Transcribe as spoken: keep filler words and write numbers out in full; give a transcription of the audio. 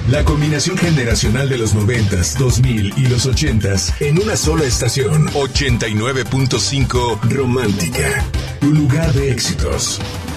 La combinación generacional de los noventas, dos mil y los ochentas en una sola estación. ochenta y nueve punto cinco Romántica, tu lugar de éxitos.